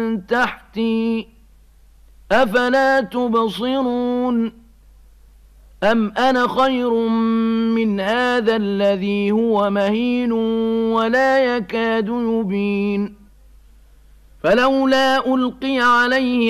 تحتي أفلا تبصرون أم أنا خير من هذا الذي هو مهين ولا يكاد يبين فلولا ألقي عليه